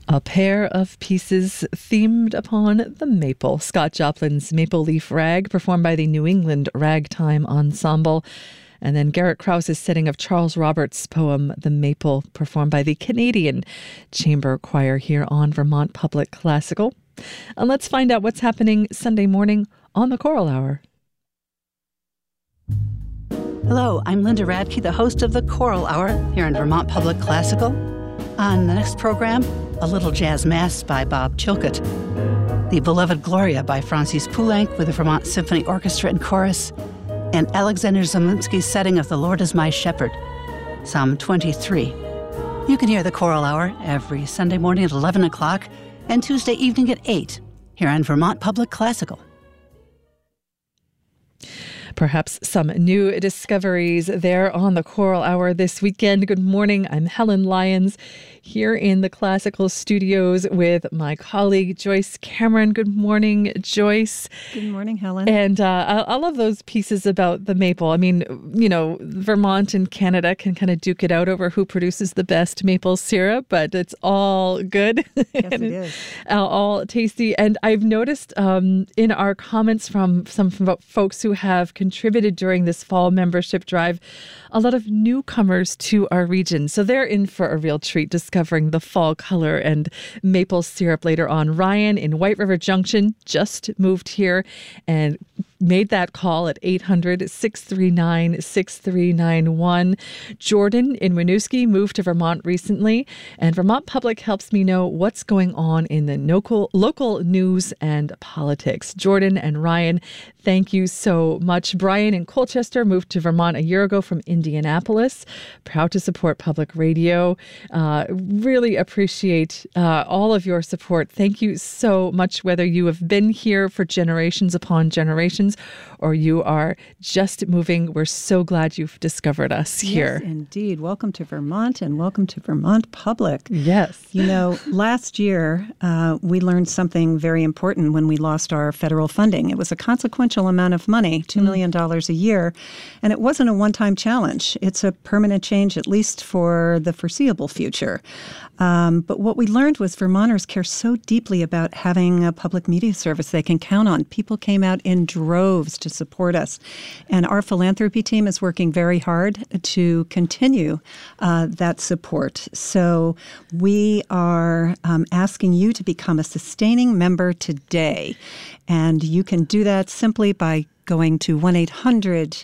A pair of pieces themed upon the maple. Scott Joplin's Maple Leaf Rag, performed by the New England Ragtime Ensemble. And then Garrett Krause's setting of Charles Roberts' poem, The Maple, performed by the Canadian Chamber Choir here on Vermont Public Classical. And let's find out what's happening Sunday morning on the Choral Hour. Hello, I'm Linda Radke, the host of the Choral Hour here on Vermont Public Classical. On the next program, a little jazz mass by Bob Chilcott, The Beloved Gloria by Francis Poulenc with the Vermont Symphony Orchestra and Chorus, and Alexander Zemlinsky's setting of The Lord is My Shepherd, Psalm 23. You can hear the Choral Hour every Sunday morning at 11 o'clock and Tuesday evening at 8 here on Vermont Public Classical. Perhaps some new discoveries there on the Choral Hour this weekend. Good morning. I'm Helen Lyons here in the Classical Studios with my colleague Joyce Cameron. Good morning, Joyce. Good morning, Helen. And I love those pieces about the maple. I mean, you know, Vermont and Canada can kind of duke it out over who produces the best maple syrup, but it's all good. Yes, it is. All tasty. And I've noticed in our comments from some folks who have contributed during this fall membership drive, a lot of newcomers to our region. So they're in for a real treat discovering the fall color and maple syrup later on. Ryan in White River Junction just moved here and made that call at 800-639-6391. Jordan in Winooski moved to Vermont recently, and Vermont Public helps me know what's going on in the local news and politics. Jordan and Ryan, thank you so much. Brian in Colchester moved to Vermont a year ago from Indianapolis. Proud to support public radio. Really appreciate all of your support. Thank you so much, whether you have been here for generations upon generations or you are just moving. We're so glad you've discovered us here. Yes, indeed. Welcome to Vermont and welcome to Vermont Public. Yes. You know, last year we learned something very important when we lost our federal funding. It was a consequential amount of money, $2 million a year, and it wasn't a one-time challenge. It's a permanent change, at least for the foreseeable future. But what we learned was Vermonters care so deeply about having a public media service they can count on. People came out in droves to support us. And our philanthropy team is working very hard to continue that support. So we are asking you to become a sustaining member today. And you can do that simply by going to 1-800-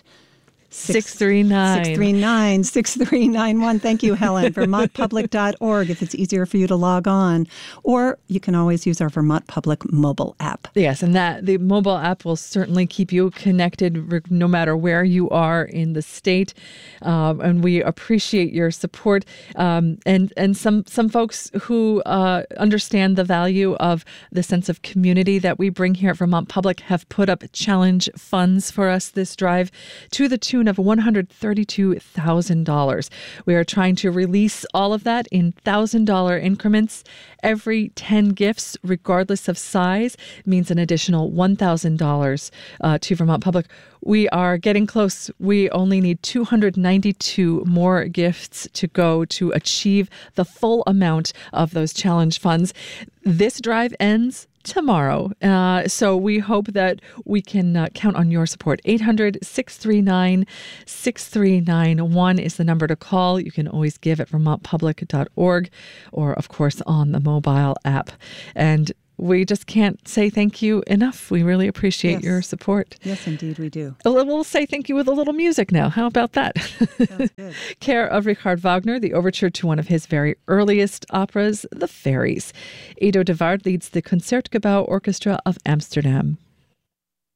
639-6391. Thank you, Helen. VermontPublic.org if it's easier for you to log on. Or you can always use our Vermont Public mobile app. Yes, and the mobile app will certainly keep you connected no matter where you are in the state. And we appreciate your support. And some folks who understand the value of the sense of community that we bring here at Vermont Public have put up challenge funds for us this drive to the tune of $132,000. We are trying to release all of that in $1,000 increments. Every 10 gifts, regardless of size, means an additional $1,000 to Vermont Public. We are getting close. We only need 292 more gifts to go to achieve the full amount of those challenge funds. This drive ends tomorrow. So we hope that we can count on your support. 800-639-6391 is the number to call. You can always give at vermontpublic.org or, of course, on the mobile app. And we just can't say thank you enough. We really appreciate your support. Yes, indeed, we do. We'll say thank you with a little music now. How about that? Sounds good. Care of Richard Wagner, the overture to one of his very earliest operas, The Fairies. Edo de Waard leads the Concertgebouw Orchestra of Amsterdam.